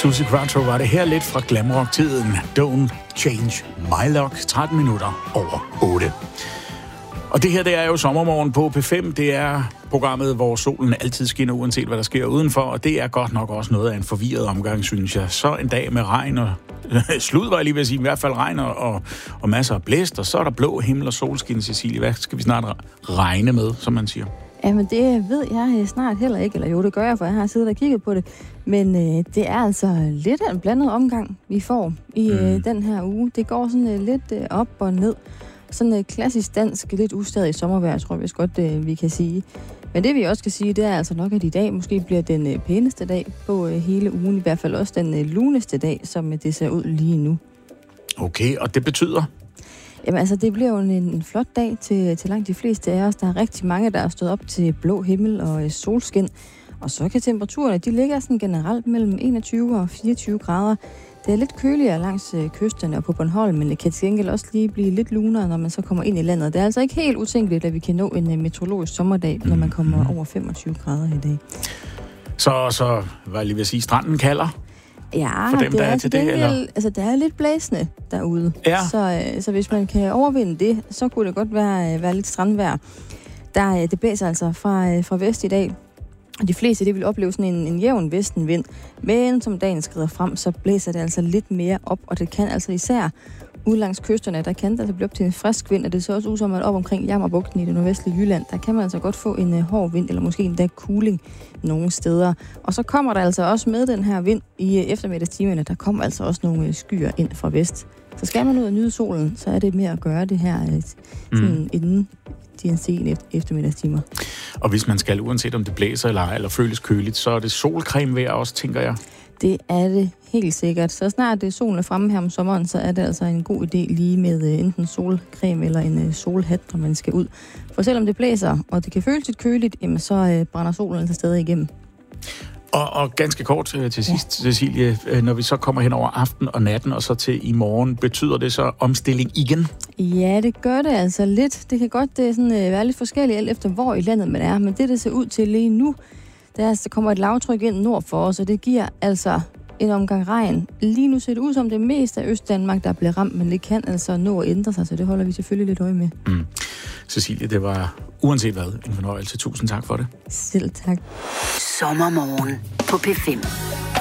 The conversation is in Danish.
Suzi Quatro var det her lidt fra glamrock-tiden. Don't Change My Luck, 13 minutter over 8. Og det her, det er jo Sommermorgen på P5. Det er programmet, hvor solen altid skinner, uanset hvad der sker udenfor. Og det er godt nok også noget af en forvirret omgang, synes jeg. Så en dag med regn og slud, var jeg lige ved at sige, i hvert fald regn og masser af blæst. Og så er der blå himmel og solskin, Cecilie. Hvad skal vi snart regne med, som man siger? Jamen, det ved jeg snart heller ikke. Eller jo, det gør jeg, for jeg har siddet og kigget på det. Men det er altså lidt af en blandet omgang, vi får i den her uge. Det går sådan lidt op og ned. Sådan et klassisk dansk, lidt ustadig sommervejr, tror jeg godt, vi kan sige. Men det vi også kan sige, det er altså nok, at i dag måske bliver den pæneste dag på hele ugen. I hvert fald også den luneste dag, som det ser ud lige nu. Okay, og det betyder? Jamen altså, det bliver jo en flot dag til langt de fleste af os. Der er rigtig mange, der er stået op til blå himmel og solskin. Og så kan temperaturerne, de ligger sådan generelt mellem 21 og 24 grader. Det er lidt køligere langs kysterne og på Bornholm, men det kan til gengæld også lige blive lidt lunere, når man så kommer ind i landet. Det er altså ikke helt utænkeligt, at vi kan nå en meteorologisk sommerdag, når man kommer over 25 grader i dag. Så var jeg lige ved at sige, stranden kalder? Ja, for dem, der er til det, eller? Altså, det er lidt blæsende derude. Ja. Så hvis man kan overvinde det, så kunne det godt være lidt strandvejr. Det blæser altså fra vest i dag. De fleste, det vil opleve sådan en jævn vestenvind, men som dagen skrider frem, så blæser det altså lidt mere op, og det kan altså især ud langs kysterne, der kan det altså blive op til en frisk vind, og det ser også ud som, at op omkring Jammerbugten i det nordvestlige Jylland, der kan man altså godt få en hård vind, eller måske endda kuling nogle steder. Og så kommer der altså også med den her vind i eftermiddagstimerne, der kommer altså også nogle skyer ind fra vest. Så skal man ud og nyde solen, så er det mere at gøre det her sådan inden de sene eftermiddagstimer. Og hvis man skal, uanset om det blæser eller føles køligt, så er det solcreme vejr også, tænker jeg. Det er det helt sikkert. Så snart solen er fremme her om sommeren, så er det altså en god idé lige med enten solcreme eller en solhat, når man skal ud. For selvom det blæser, og det kan føles lidt køligt, jamen så brænder solen altså stadig igennem. Og ganske kort til sidst, Cecilie, når vi så kommer hen over aften og natten, og så til i morgen, betyder det så omstilling igen? Ja, det gør det altså lidt. Det kan godt sådan, være lidt forskelligt alt efter, hvor i landet man er, men det ser ud til lige nu, der kommer et lavtryk ind nord for os, og det giver altså en omgang regn. Lige nu ser det ud som det meste af Østdanmark, der bliver ramt, men det kan altså nå at ændre sig, så det holder vi selvfølgelig lidt øje med. Cecilie, det var uanset hvad en fornøjelse. Tusind tak for det. Selv tak. Sommermorgen på P5.